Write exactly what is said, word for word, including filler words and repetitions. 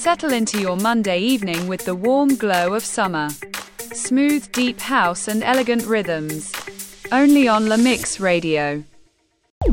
Settle into your Monday evening with the warm glow of summer. Smooth, deep house and elegant rhythms. Only on La Mix Radio.